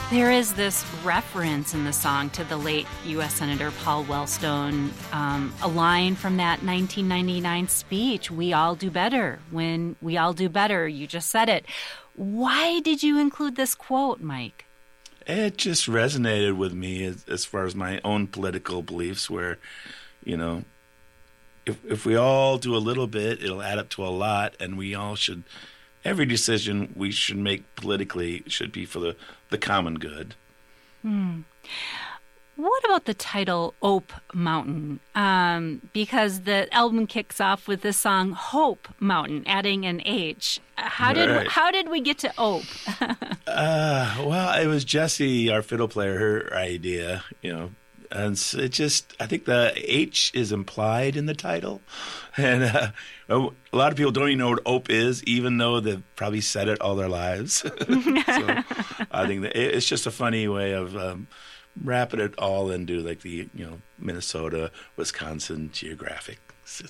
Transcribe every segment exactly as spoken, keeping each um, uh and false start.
There is this reference in the song to the late U S Senator Paul Wellstone, um, a line from that nineteen ninety-nine speech, "We all do better when we all do better." You just said it. Why did you include this quote, Mike? It just resonated with me as, as far as my own political beliefs where, you know, if if we all do a little bit, it'll add up to a lot, and we all should, every decision we should make politically should be for the, the common good. Hmm. What about the title Ope Mountain? Um, because the album kicks off with the song Hope Mountain, adding an H. How did Right. how did we get to Ope? uh, well, it was Jessie, our fiddle player, her idea, you know, and so it just, I think the H is implied in the title. And uh, a lot of people don't even know what Ope is, even though they've probably said it all their lives. So I think that it's just a funny way of um, wrapping it all into like the, you know, Minnesota, Wisconsin geographic.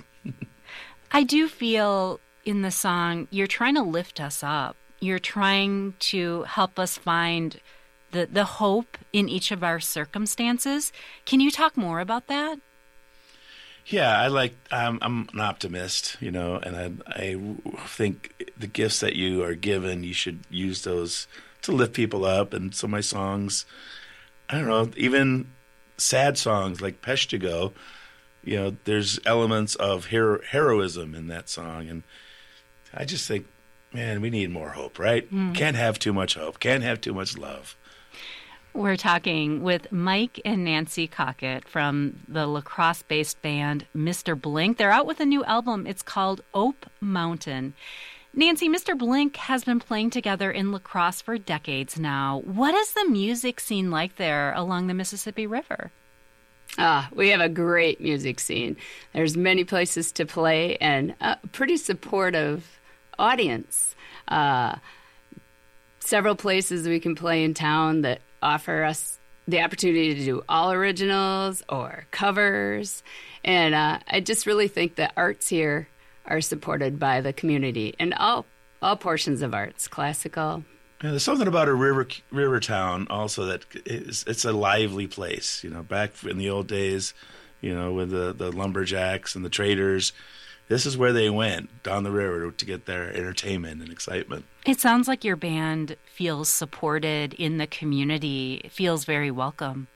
I do feel in the song you're trying to lift us up. You're trying to help us find the, the hope in each of our circumstances. Can you talk more about that? Yeah, I like. I'm, I'm an optimist, you know, and I, I think the gifts that you are given, you should use those to lift people up. And so my songs, I don't know, even sad songs like Peshtigo, you know, there's elements of hero, heroism in that song, and I just think, man, we need more hope, right? Mm. Can't have too much hope. Can't have too much love. We're talking with Mike and Nancy Cockett from the La Crosse-based band Mister Blink. They're out with a new album. It's called Ope Mountain. Nancy, Mister Blink has been playing together in La Crosse for decades now. What is the music scene like there along the Mississippi River? Ah, we have a great music scene. There's many places to play and a pretty supportive audience. Uh, several places we can play in town that offer us the opportunity to do all originals or covers. And uh, I just really think the arts here are supported by the community and all all portions of arts, classical. Yeah, there's something about a river river town also that is, it's a lively place. You know, back in the old days, you know, with the, the lumberjacks and the traders, this is where they went, down the river, to get their entertainment and excitement. It sounds like your band feels supported in the community. It feels very welcome.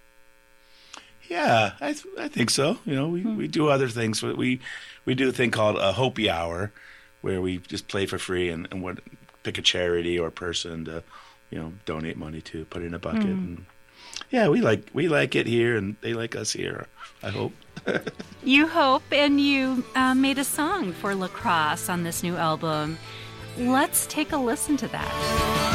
Yeah, I th- I think so. You know, we, hmm. we do other things. We we do a thing called a Hopi Hour, where we just play for free and, and what, pick a charity or person to, you know, donate money to, put in a bucket. Mm. And yeah, we like we like it here, and they like us here, I hope. You hope, and you uh, made a song for La Crosse on this new album. Let's take a listen to that.